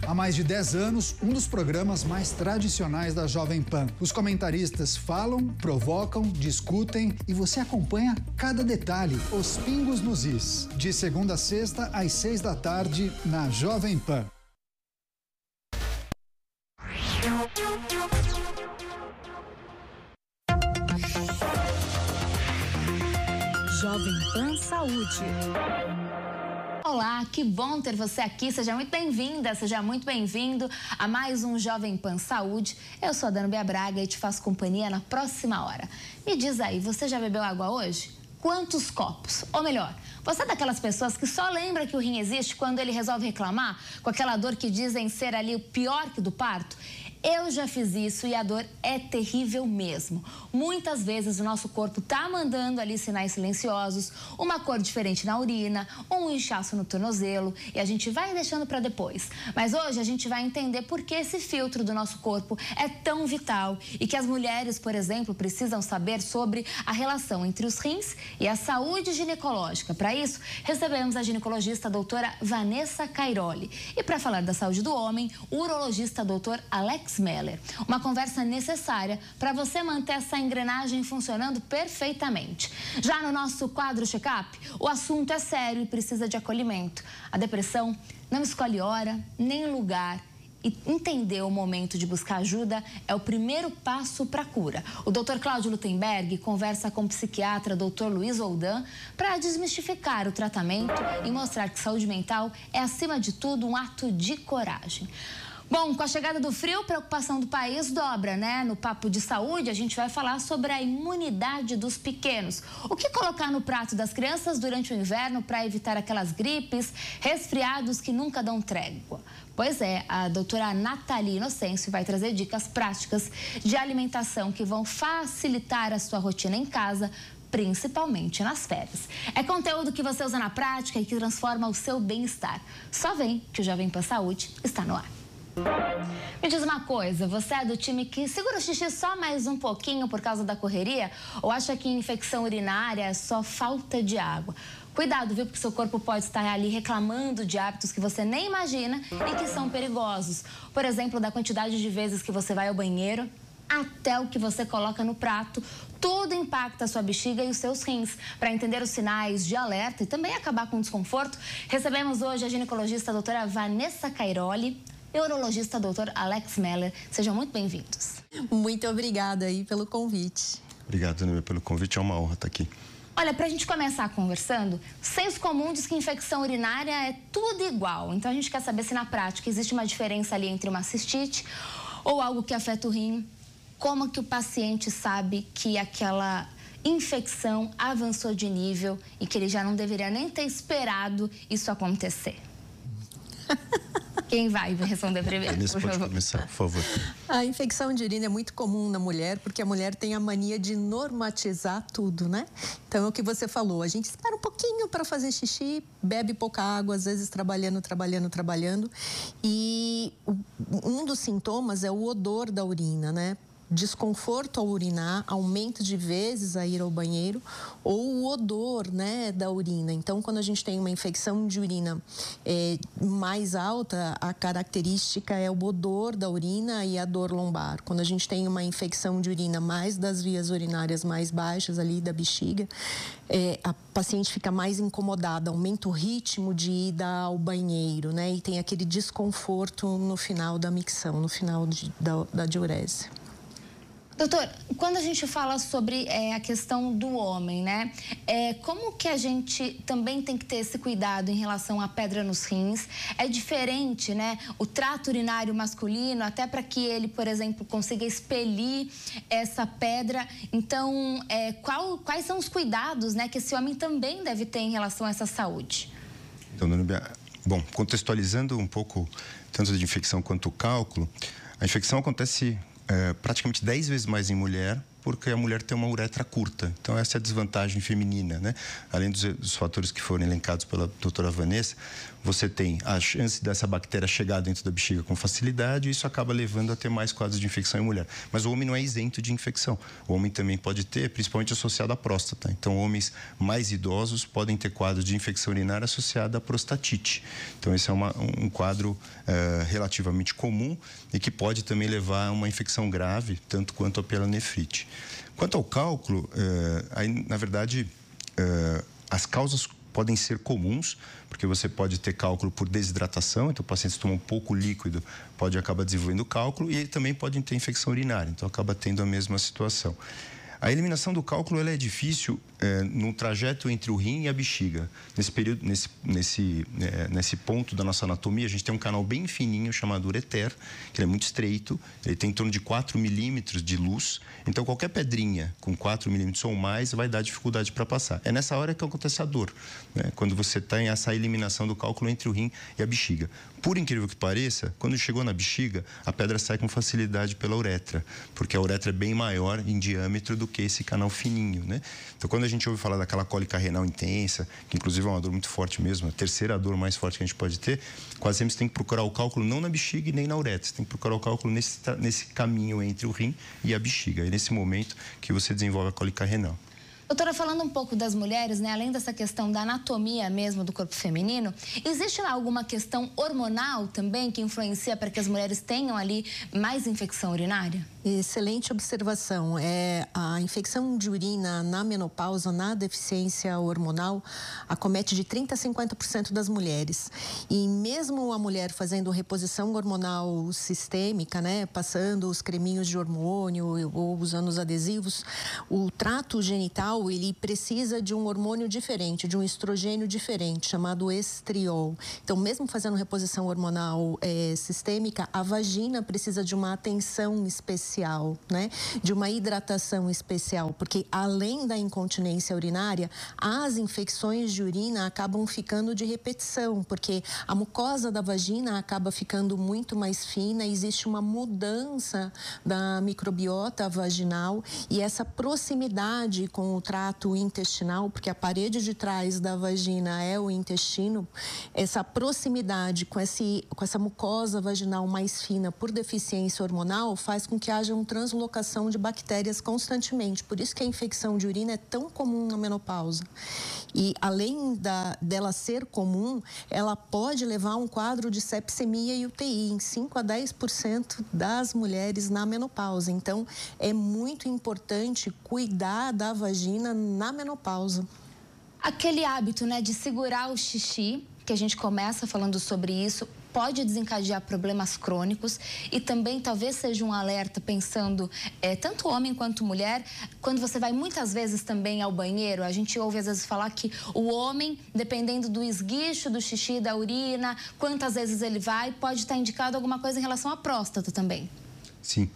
Há mais de 10 anos, um dos programas mais tradicionais da Jovem Pan. Os comentaristas falam, provocam, discutem e você acompanha cada detalhe, os pingos nos is. De segunda a sexta, às 6 da tarde, na Jovem Pan. Jovem Pan Saúde. Olá, que bom ter você aqui. Seja muito bem-vinda, seja muito bem-vindo a mais um Jovem Pan Saúde. Eu sou a Danúbia Braga e te faço companhia na próxima hora. Me diz aí, você já bebeu água hoje? Quantos copos? Ou melhor, você é daquelas pessoas que só lembra que o rim existe quando ele resolve reclamar, com aquela dor que dizem ser ali o pior que do parto? Eu já fiz isso e a dor é terrível mesmo. Muitas vezes o nosso corpo tá mandando ali sinais silenciosos, uma cor diferente na urina, um inchaço no tornozelo e a gente vai deixando para depois. Mas hoje a gente vai entender por que esse filtro do nosso corpo é tão vital e que as mulheres, por exemplo, precisam saber sobre a relação entre os rins e a saúde ginecológica. Para isso, recebemos a ginecologista doutora Vanessa Cairoli. E para falar da saúde do homem, o urologista doutor Alex Meller. Uma conversa necessária para você manter essa engrenagem funcionando perfeitamente. Já no nosso quadro check-up, o assunto é sério e precisa de acolhimento. A depressão não escolhe hora nem lugar. E entender o momento de buscar ajuda é o primeiro passo para a cura. O Dr. Cláudio Lutemberg conversa com o psiquiatra Dr. Luiz Oldan para desmistificar o tratamento e mostrar que saúde mental é, acima de tudo, um ato de coragem. Bom, com a chegada do frio, a preocupação do país dobra, né? No Papo de Saúde, a gente vai falar sobre a imunidade dos pequenos. O que colocar no prato das crianças durante o inverno para evitar aquelas gripes, resfriados que nunca dão trégua? Pois é, a doutora Nathalie Inocêncio vai trazer dicas práticas de alimentação que vão facilitar a sua rotina em casa, principalmente nas férias. É conteúdo que você usa na prática e que transforma o seu bem-estar. Só vem que o Jovem Pan Saúde está no ar. Me diz uma coisa, você é do time que segura o xixi só mais um pouquinho por causa da correria? Ou acha que infecção urinária é só falta de água? Cuidado, viu? Porque seu corpo pode estar ali reclamando de hábitos que você nem imagina e que são perigosos. Por exemplo, da quantidade de vezes que você vai ao banheiro até o que você coloca no prato. Tudo impacta a sua bexiga e os seus rins. Para entender os sinais de alerta e também acabar com o desconforto, recebemos hoje a ginecologista a doutora Vanessa Cairoli e o urologista doutor Alex Meller. Sejam muito bem-vindos. Muito obrigada aí pelo convite. Obrigado, Danúbia, pelo convite. É uma honra estar aqui. Olha, pra gente começar conversando, senso comum diz que infecção urinária é tudo igual. Então a gente quer saber se na prática existe uma diferença ali entre uma cistite ou algo que afeta o rim. Como que o paciente sabe que aquela infecção avançou de nível e que ele já não deveria nem ter esperado isso acontecer? Quem vai responder primeiro, por favor? Pode começar, por favor. A infecção de urina é muito comum na mulher, porque a mulher tem a mania de normatizar tudo, né? Então, é o que você falou, a gente espera um pouquinho para fazer xixi, bebe pouca água, às vezes trabalhando. E um dos sintomas é o odor da urina, né? Desconforto ao urinar, aumento de vezes a ir ao banheiro ou o odor, né, da urina. Então, quando a gente tem uma infecção de urina mais alta, a característica é o odor da urina e a dor lombar. Quando a gente tem uma infecção de urina mais das vias urinárias mais baixas ali da bexiga, a paciente fica mais incomodada, aumenta o ritmo de ida ao banheiro, né, e tem aquele desconforto no final da micção, no final da diurese. Doutor, quando a gente fala sobre a questão do homem, né? Como que a gente também tem que ter esse cuidado em relação à pedra nos rins? É diferente, né? O trato urinário masculino, até para que ele, por exemplo, consiga expelir essa pedra. Então, quais são os cuidados, né, que esse homem também deve ter em relação a essa saúde? Então, Danúbia, bom, contextualizando um pouco, tanto de infecção quanto o cálculo, a infecção acontece praticamente 10 vezes mais em mulher, porque a mulher tem uma uretra curta. Então, essa é a desvantagem feminina, né? Além dos fatores que foram elencados pela doutora Vanessa, você tem a chance dessa bactéria chegar dentro da bexiga com facilidade e isso acaba levando a ter mais quadros de infecção em mulher. Mas o homem não é isento de infecção. O homem também pode ter, principalmente associado à próstata. Então, homens mais idosos podem ter quadros de infecção urinária associada à prostatite. Então, esse é um quadro relativamente comum e que pode também levar a uma infecção grave, tanto quanto a pielonefrite. Quanto ao cálculo, aí, na verdade, as causas podem ser comuns, porque você pode ter cálculo por desidratação, então o paciente toma um pouco líquido, pode acabar desenvolvendo cálculo, e ele também pode ter infecção urinária, então acaba tendo a mesma situação. A eliminação do cálculo ela é difícil no trajeto entre o rim e a bexiga. Nesse período, nesse ponto da nossa anatomia, a gente tem um canal bem fininho chamado ureter, que ele é muito estreito, ele tem em torno de 4 milímetros de luz, então qualquer pedrinha com 4 milímetros ou mais vai dar dificuldade para passar. É nessa hora que acontece a dor, né? Quando você tem essa eliminação do cálculo entre o rim e a bexiga. Por incrível que pareça, quando chegou na bexiga, a pedra sai com facilidade pela uretra, porque a uretra é bem maior em diâmetro do que esse canal fininho, né? Então, quando a gente ouve falar daquela cólica renal intensa, que inclusive é uma dor muito forte mesmo, a terceira dor mais forte que a gente pode ter, quase sempre você tem que procurar o cálculo não na bexiga e nem na uretra, você tem que procurar o cálculo nesse caminho entre o rim e a bexiga. É nesse momento que você desenvolve a cólica renal. Doutora, falando um pouco das mulheres, né, além dessa questão da anatomia mesmo do corpo feminino, existe alguma questão hormonal também que influencia para que as mulheres tenham ali mais infecção urinária? Excelente observação. A infecção de urina na menopausa, na deficiência hormonal, acomete de 30% a 50% das mulheres. E mesmo a mulher fazendo reposição hormonal sistêmica, né, passando os creminhos de hormônio ou usando os adesivos, o trato genital ele precisa de um hormônio diferente, de um estrogênio diferente, chamado estriol. Então, mesmo fazendo reposição hormonal sistêmica, a vagina precisa de uma atenção especial, né? De uma hidratação especial, porque além da incontinência urinária, as infecções de urina acabam ficando de repetição, porque a mucosa da vagina acaba ficando muito mais fina, existe uma mudança da microbiota vaginal e essa proximidade com o trato intestinal, porque a parede de trás da vagina é o intestino, essa proximidade com essa mucosa vaginal mais fina por deficiência hormonal faz com que haja uma translocação de bactérias constantemente. Por isso que a infecção de urina é tão comum na menopausa. E além dela ser comum, ela pode levar a um quadro de sepsemia e UTI em 5 a 10% das mulheres na menopausa. Então, é muito importante cuidar da vagina na menopausa. Aquele hábito, né, de segurar o xixi, que a gente começa falando sobre isso, pode desencadear problemas crônicos e também talvez seja um alerta pensando, tanto homem quanto mulher, quando você vai muitas vezes também ao banheiro, a gente ouve às vezes falar que o homem, dependendo do esguicho, do xixi, da urina, quantas vezes ele vai, pode estar indicado alguma coisa em relação à próstata também. Sim,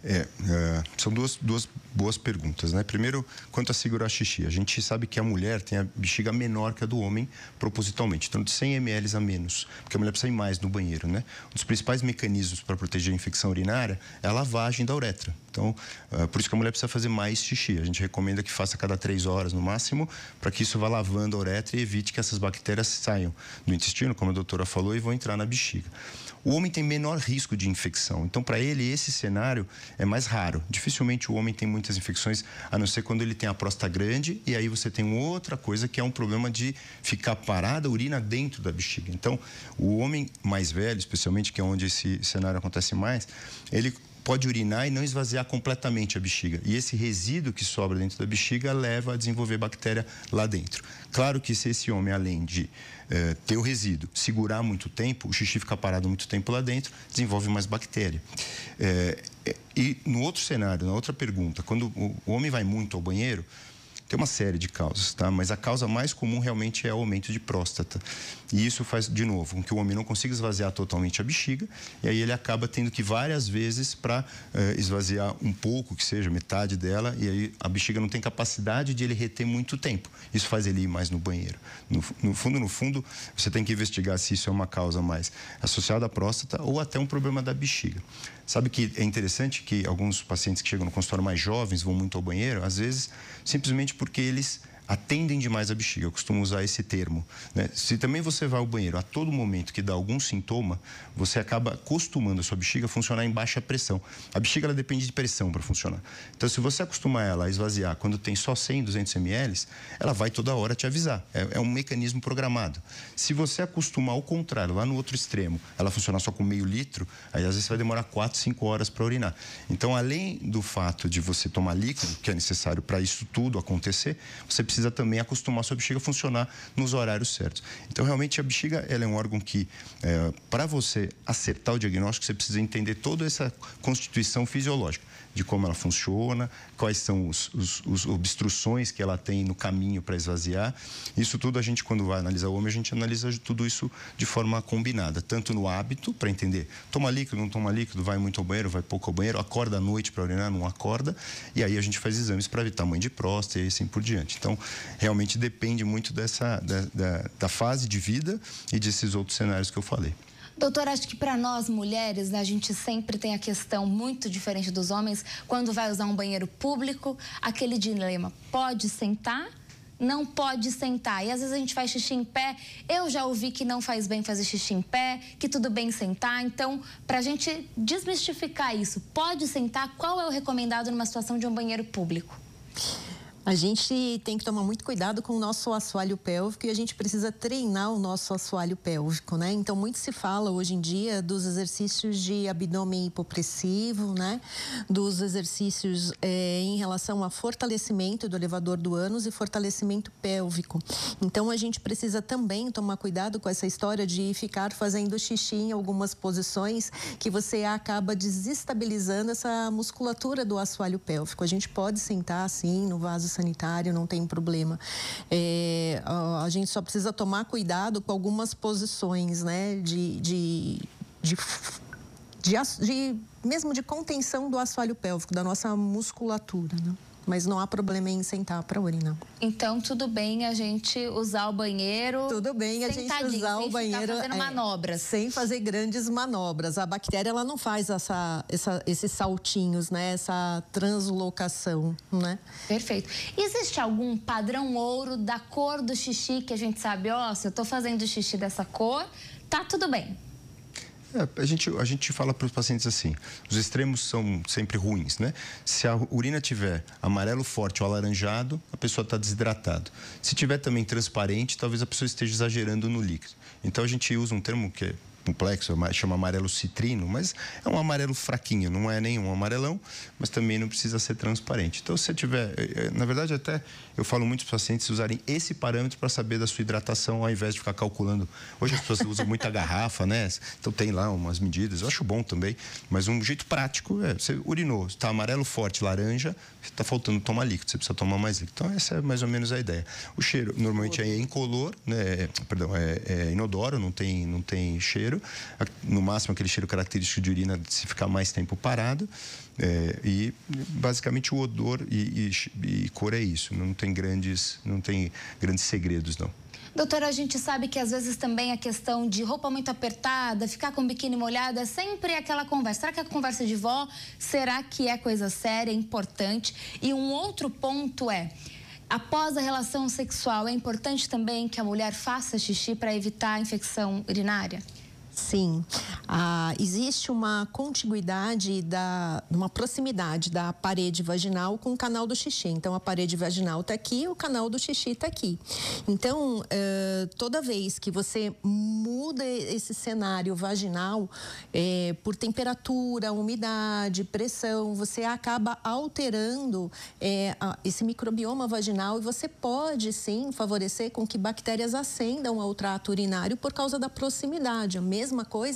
são duas boas perguntas, né? Primeiro, quanto a segurar xixi, a gente sabe que a mulher tem a bexiga menor que a do homem propositalmente, então de 100 ml a menos, porque a mulher precisa ir mais no banheiro, né? Um dos principais mecanismos para proteger a infecção urinária é a lavagem da uretra. Então, por isso que a mulher precisa fazer mais xixi. A gente recomenda que faça a cada 3 horas no máximo, para que isso vá lavando a uretra e evite que essas bactérias saiam do intestino, como a doutora falou, e vão entrar na bexiga. O homem tem menor risco de infecção, então para ele esse cenário é mais raro. Dificilmente o homem tem muitas infecções, a não ser quando ele tem a próstata grande, e aí você tem outra coisa que é um problema de ficar parada a urina dentro da bexiga. Então, o homem mais velho, especialmente, que é onde esse cenário acontece mais, ele pode urinar e não esvaziar completamente a bexiga. E esse resíduo que sobra dentro da bexiga leva a desenvolver bactéria lá dentro. Claro que se esse homem, além de ter o resíduo, segurar muito tempo, o xixi ficar parado muito tempo lá dentro, desenvolve mais bactéria. E no outro cenário, na outra pergunta, quando o homem vai muito ao banheiro, Tem uma série de causas, tá? Mas a causa mais comum realmente é o aumento de próstata. E isso faz, de novo, com que o homem não consiga esvaziar totalmente a bexiga, e aí ele acaba tendo que ir várias vezes para esvaziar um pouco, que seja metade dela, e aí a bexiga não tem capacidade de ele reter muito tempo. Isso faz ele ir mais no banheiro. No fundo, você tem que investigar se isso é uma causa mais associada à próstata ou até um problema da bexiga. Sabe que é interessante que alguns pacientes que chegam no consultório mais jovens vão muito ao banheiro, às vezes simplesmente porque eles atendem demais a bexiga. Eu costumo usar esse termo, né? Se também você vai ao banheiro a todo momento que dá algum sintoma, você acaba acostumando a sua bexiga a funcionar em baixa pressão. A bexiga ela depende de pressão para funcionar. Então, se você acostumar ela a esvaziar quando tem só 100, 200 ml, ela vai toda hora te avisar. É um mecanismo programado. Se você acostumar ao contrário, lá no outro extremo, ela funcionar só com meio litro, aí às vezes você vai demorar 4, 5 horas para urinar. Então, além do fato de você tomar líquido, que é necessário para isso tudo acontecer, você precisa também acostumar a sua bexiga a funcionar nos horários certos. Então, realmente, a bexiga ela é um órgão que, para você acertar o diagnóstico, você precisa entender toda essa constituição fisiológica, de como ela funciona, quais são os obstruções que ela tem no caminho para esvaziar. Isso tudo a gente, quando vai analisar o homem, a gente analisa tudo isso de forma combinada, tanto no hábito, para entender, toma líquido, não toma líquido, vai muito ao banheiro, vai pouco ao banheiro, acorda à noite para urinar, não acorda, e aí a gente faz exames para ver tamanho de próstata e assim por diante. Então, realmente depende muito da fase de vida e desses outros cenários que eu falei. Doutora, acho que para nós mulheres, né, a gente sempre tem a questão muito diferente dos homens. Quando vai usar um banheiro público, aquele dilema, pode sentar? Não pode sentar. E às vezes a gente faz xixi em pé. Eu já ouvi que não faz bem fazer xixi em pé, que tudo bem sentar. Então, para a gente desmistificar isso, pode sentar? Qual é o recomendado numa situação de um banheiro público? A gente tem que tomar muito cuidado com o nosso assoalho pélvico e a gente precisa treinar o nosso assoalho pélvico, né? Então, muito se fala hoje em dia dos exercícios de abdômen hipopressivo, né? Dos exercícios em relação a fortalecimento do elevador do ânus e fortalecimento pélvico. Então, a gente precisa também tomar cuidado com essa história de ficar fazendo xixi em algumas posições que você acaba desestabilizando essa musculatura do assoalho pélvico. A gente pode sentar assim no vaso sanitário, não tem problema. A gente só precisa tomar cuidado com algumas posições, né, mesmo de contenção do assoalho pélvico, da nossa musculatura, né? Mas não há problema em sentar para urinar. Então, tudo bem a gente usar o banheiro... Tudo bem a gente usar o banheiro... Sem ficar fazendo manobras. Sem fazer grandes manobras. A bactéria, ela não faz esses saltinhos, né? Essa translocação, né? Perfeito. Existe algum padrão ouro da cor do xixi que a gente sabe, se eu tô fazendo xixi dessa cor, tá tudo bem? A gente fala para os pacientes assim, os extremos são sempre ruins, né? Se a urina tiver amarelo forte ou alaranjado, a pessoa está desidratada. Se tiver também transparente, talvez a pessoa esteja exagerando no líquido. Então, a gente usa um termo que é complexo, chama amarelo citrino, mas é um amarelo fraquinho, não é nenhum amarelão, mas também não precisa ser transparente. Então, se você tiver... Na verdade, até eu falo muito para os pacientes usarem esse parâmetro para saber da sua hidratação, ao invés de ficar calculando. Hoje as pessoas usam muita garrafa, né? Então, tem lá umas medidas, eu acho bom também, mas um jeito prático você urinou, está amarelo forte, laranja, está faltando tomar líquido, você precisa tomar mais líquido. Então, essa é mais ou menos a ideia. O cheiro, normalmente, é incolor, né? É inodoro, não tem cheiro. No máximo, aquele cheiro característico de urina de se ficar mais tempo parado. E, basicamente, o odor e cor é isso. Não tem grandes segredos, não. Doutora, a gente sabe que às vezes também a questão de roupa muito apertada, ficar com o biquíni molhado, é sempre aquela conversa. Será que é conversa de vó? Será que é coisa séria, importante? E um outro ponto é... Após a relação sexual, é importante também que a mulher faça xixi para evitar a infecção urinária? Sim, existe uma contiguidade, uma proximidade da parede vaginal com o canal do xixi. Então, a parede vaginal está aqui, o canal do xixi está aqui. Então, toda vez que você muda esse cenário vaginal, por temperatura, umidade, pressão, você acaba alterando esse microbioma vaginal e você pode, sim, favorecer com que bactérias ascendam ao trato urinário por causa da proximidade. A mesma coisa na relação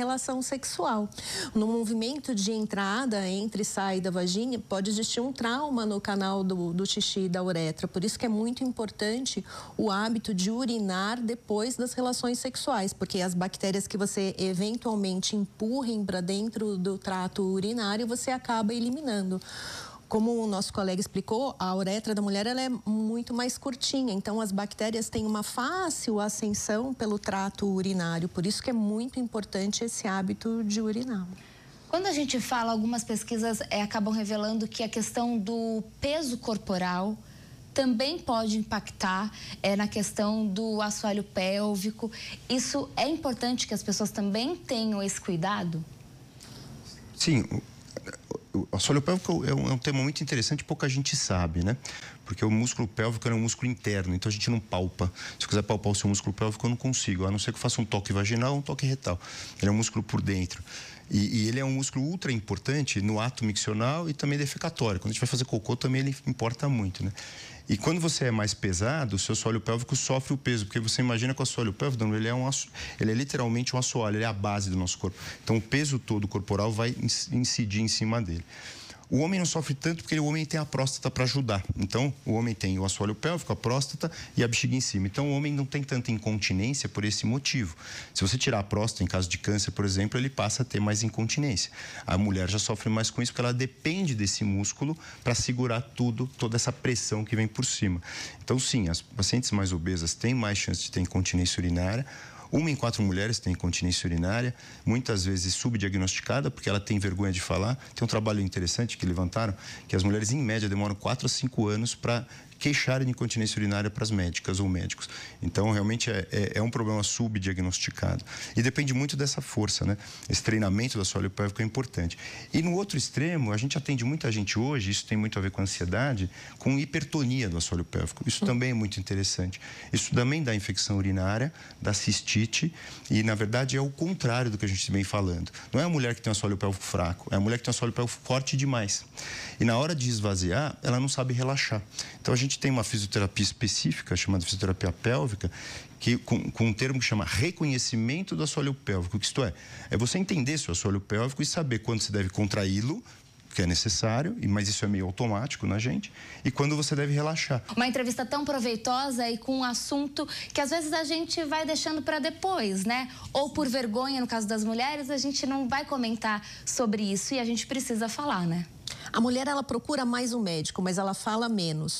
relação sexual. No movimento de entrada, entre e sai da vagina, pode existir um trauma no canal do xixi e da uretra. Por isso que é muito importante o hábito de urinar depois das relações sexuais, porque as bactérias que você eventualmente empurrem para dentro do trato urinário, você acaba eliminando. Como o nosso colega explicou, a uretra da mulher ela é muito mais curtinha, então as bactérias têm uma fácil ascensão pelo trato urinário, por isso que é muito importante esse hábito de urinar. Quando a gente fala, algumas pesquisas acabam revelando que a questão do peso corporal também pode impactar na questão do assoalho pélvico. Isso é importante que as pessoas também tenham esse cuidado? Sim. O assoalho pélvico é um tema muito interessante, pouca gente sabe, né? Porque o músculo pélvico é um músculo interno, então a gente não palpa. Se eu quiser palpar o seu músculo pélvico, eu não consigo, a não ser que eu faça um toque vaginal ou um toque retal. Ele é um músculo por dentro. E ele é um músculo ultra importante no ato miccional e também defecatório. Quando a gente vai fazer cocô, também ele importa muito, né? E quando você é mais pesado, o seu assoalho pélvico sofre o peso, porque você imagina que o assoalho pélvico, ele é literalmente um assoalho, ele é a base do nosso corpo. Então, o peso todo corporal vai incidir em cima dele. O homem não sofre tanto porque o homem tem a próstata para ajudar. Então, o homem tem o assoalho pélvico, a próstata e a bexiga em cima. Então, o homem não tem tanta incontinência por esse motivo. Se você tirar a próstata, em caso de câncer, por exemplo, ele passa a ter mais incontinência. A mulher já sofre mais com isso porque ela depende desse músculo para segurar toda essa pressão que vem por cima. Então, sim, as pacientes mais obesas têm mais chance de ter incontinência urinária. 1 em 4 mulheres tem incontinência urinária, muitas vezes subdiagnosticada, porque ela tem vergonha de falar. Tem um trabalho interessante que levantaram, que as mulheres, em média, demoram 4 a 5 anos para queixarem de incontinência urinária para as médicas ou médicos. Então, realmente, é um problema subdiagnosticado. E depende muito dessa força, né? Esse treinamento do assoalho pélvico é importante. E no outro extremo, a gente atende muita gente hoje, isso tem muito a ver com ansiedade, com hipertonia do assoalho pélvico. Isso também é muito interessante. Isso também dá infecção urinária, dá cistite e, na verdade, é o contrário do que a gente vem falando. Não é a mulher que tem um assoalho pélvico fraco, é a mulher que tem um assoalho pélvico forte demais. E na hora de esvaziar, ela não sabe relaxar. Então, a gente tem uma fisioterapia específica, chamada fisioterapia pélvica, que, com um termo que chama reconhecimento do assoalho pélvico. Isto é você entender seu assoalho pélvico e saber quando você deve contraí-lo, que é necessário, mas isso é meio automático na gente, e quando você deve relaxar. Uma entrevista tão proveitosa e com um assunto que às vezes a gente vai deixando para depois, né? Ou por vergonha, no caso das mulheres, a gente não vai comentar sobre isso e a gente precisa falar, né? A mulher, ela procura mais o médico, mas ela fala menos.